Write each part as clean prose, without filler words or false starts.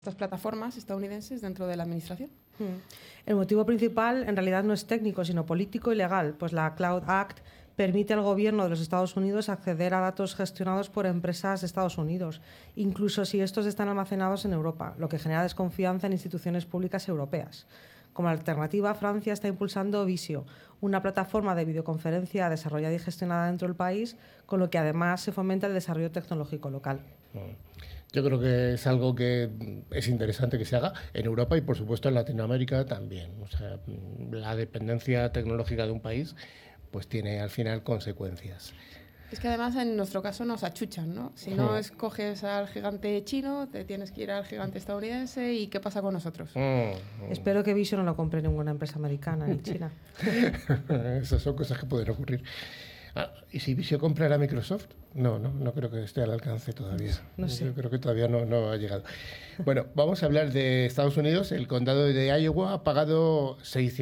estas plataformas estadounidenses dentro de la administración. El motivo principal en realidad no es técnico, sino político y legal, pues la Cloud Act permite al gobierno de los Estados Unidos acceder a datos gestionados por empresas de Estados Unidos, incluso si estos están almacenados en Europa, lo que genera desconfianza en instituciones públicas europeas. Como alternativa, Francia está impulsando Visio, una plataforma de videoconferencia desarrollada y gestionada dentro del país, con lo que además se fomenta el desarrollo tecnológico local. Yo creo que es algo que es interesante que se haga en Europa y, por supuesto, en Latinoamérica también. O sea, la dependencia tecnológica de un país pues tiene al final consecuencias. Es que además en nuestro caso nos achuchan, ¿no? Si no escoges al gigante chino, te tienes que ir al gigante estadounidense. ¿Y qué pasa con nosotros? Espero que Visio no lo compre ninguna empresa americana ni china. Esas son cosas que pueden ocurrir. ¿Y si Visio comprara Microsoft? No creo que esté al alcance todavía. No sé. Yo creo que todavía no ha llegado. Bueno, vamos a hablar de Estados Unidos. El condado de Iowa ha pagado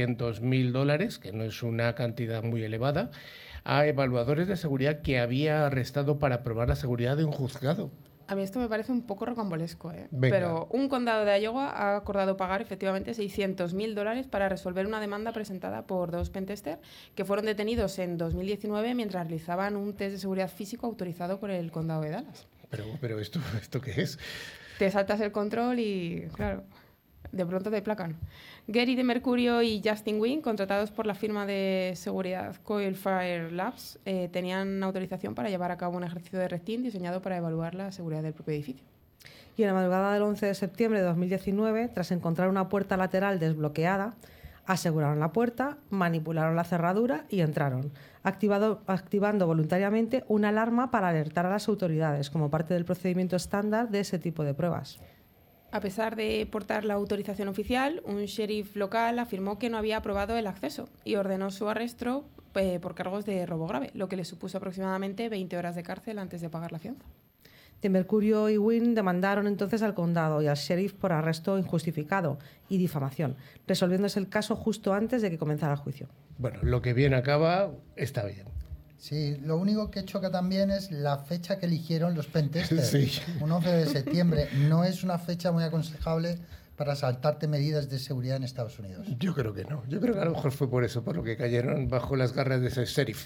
$600.000, que no es una cantidad muy elevada, a evaluadores de seguridad que había arrestado para probar la seguridad de un juzgado. A mí esto me parece un poco rocambolesco, ¿eh? Venga. Pero un condado de Iowa ha acordado pagar efectivamente $600.000 para resolver una demanda presentada por dos pentesters que fueron detenidos en 2019 mientras realizaban un test de seguridad físico autorizado por el condado de Dallas. Pero ¿esto qué es? Te saltas el control y, claro, de pronto te placan. Gary de Mercurio y Justin Wing, contratados por la firma de seguridad Coilfire Labs, tenían autorización para llevar a cabo un ejercicio de Red Team diseñado para evaluar la seguridad del propio edificio. Y en la madrugada del 11 de septiembre de 2019, tras encontrar una puerta lateral desbloqueada, aseguraron la puerta, manipularon la cerradura y entraron, activando voluntariamente una alarma para alertar a las autoridades como parte del procedimiento estándar de ese tipo de pruebas. A pesar de portar la autorización oficial, un sheriff local afirmó que no había aprobado el acceso y ordenó su arresto por cargos de robo grave, lo que le supuso aproximadamente 20 horas de cárcel antes de pagar la fianza. De Mercurio y Wynn demandaron entonces al condado y al sheriff por arresto injustificado y difamación, resolviéndose el caso justo antes de que comenzara el juicio. Bueno, lo que bien acaba está bien. Sí, lo único que choca también es la fecha que eligieron los pentesters. Sí. Un 11 de septiembre no es una fecha muy aconsejable para saltarte medidas de seguridad en Estados Unidos. Yo creo que no. Yo creo que a lo mejor fue por eso, por lo que cayeron bajo las garras de ese sheriff.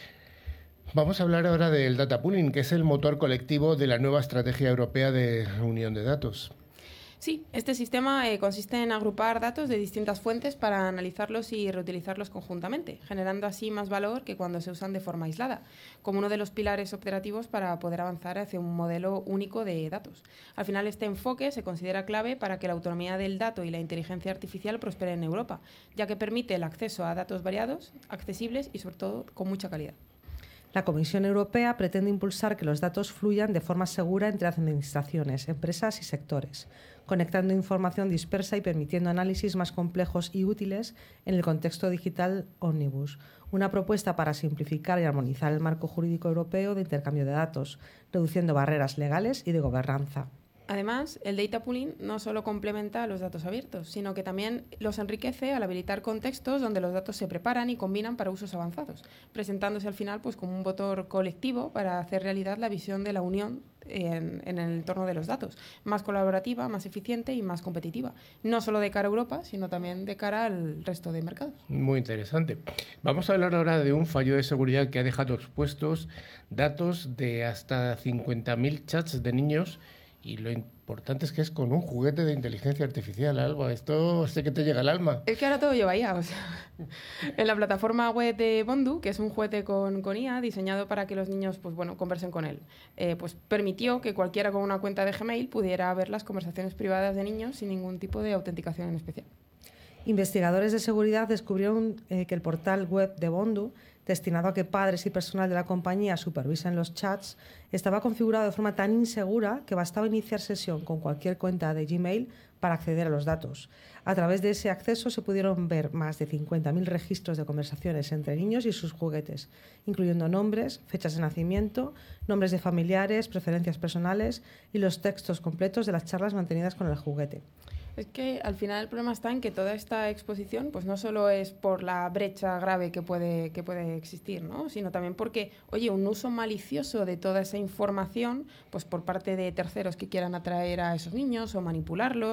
Vamos a hablar ahora del data pooling, que es el motor colectivo de la nueva estrategia europea de unión de datos. Sí, este sistema consiste en agrupar datos de distintas fuentes para analizarlos y reutilizarlos conjuntamente, generando así más valor que cuando se usan de forma aislada, como uno de los pilares operativos para poder avanzar hacia un modelo único de datos. Al final, este enfoque se considera clave para que la autonomía del dato y la inteligencia artificial prosperen en Europa, ya que permite el acceso a datos variados, accesibles y, sobre todo, con mucha calidad. La Comisión Europea pretende impulsar que los datos fluyan de forma segura entre administraciones, empresas y sectores, conectando información dispersa y permitiendo análisis más complejos y útiles en el contexto digital Omnibus, una propuesta para simplificar y armonizar el marco jurídico europeo de intercambio de datos, reduciendo barreras legales y de gobernanza. Además, el data pooling no solo complementa a los datos abiertos, sino que también los enriquece al habilitar contextos donde los datos se preparan y combinan para usos avanzados, presentándose al final pues, como un motor colectivo para hacer realidad la visión de la Unión en el entorno de los datos, más colaborativa, más eficiente y más competitiva, no solo de cara a Europa, sino también de cara al resto de mercados. Muy interesante. Vamos a hablar ahora de un fallo de seguridad que ha dejado expuestos datos de hasta 50.000 chats de niños. Y lo importante es que es con un juguete de inteligencia artificial, Alba. Esto sé que te llega al alma. Es que ahora todo lleva IA, o sea, en la plataforma web de Bondu, que es un juguete con IA diseñado para que los niños pues, bueno, conversen con él, pues permitió que cualquiera con una cuenta de Gmail pudiera ver las conversaciones privadas de niños sin ningún tipo de autenticación en especial. Investigadores de seguridad descubrieron que el portal web de Bondu, destinado a que padres y personal de la compañía supervisen los chats, estaba configurado de forma tan insegura que bastaba iniciar sesión con cualquier cuenta de Gmail para acceder a los datos. A través de ese acceso se pudieron ver más de 50.000 registros de conversaciones entre niños y sus juguetes, incluyendo nombres, fechas de nacimiento, nombres de familiares, preferencias personales y los textos completos de las charlas mantenidas con el juguete. Es que al final el problema está en que toda esta exposición pues no solo es por la brecha grave que puede existir, ¿no? Sino también porque, oye, un uso malicioso de toda esa información pues por parte de terceros que quieran atraer a esos niños o manipularlos